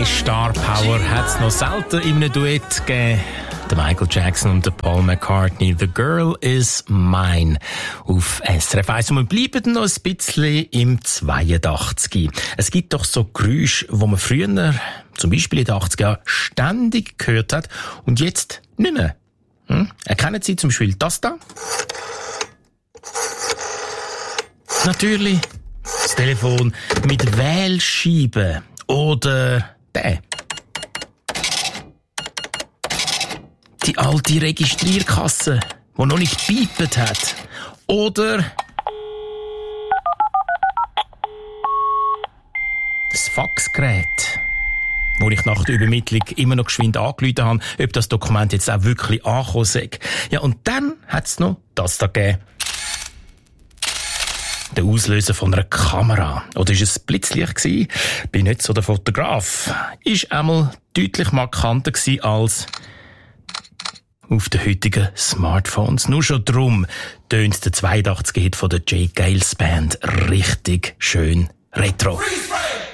Star Power hat es noch selten in einem Duett gegeben. Der Michael Jackson und der Paul McCartney. The Girl is Mine auf SRF 1. Und wir bleiben noch ein bisschen im 82. Es gibt doch so Geräusche, die man früher, zum Beispiel in den 80er Jahren, ständig gehört hat und jetzt nicht mehr. Erkennen Sie zum Beispiel das da? Natürlich das Telefon mit Wählscheibe oder der. Die alte Registrierkasse, die noch nicht gepiept hat. Oder das Faxgerät, wo ich nach der Übermittlung immer noch geschwind angerufen habe, ob das Dokument jetzt auch wirklich angekommen sei. Ja, und dann hat es noch das da gegeben. Der Auslöser von einer Kamera. Oder war es Blitzlicht gewesen? Bin nicht so der Fotograf. Ist einmal deutlich markanter gewesen als auf den heutigen Smartphones. Nur schon drum tönt der 82er-Hit von der J. Gales Band richtig schön retro.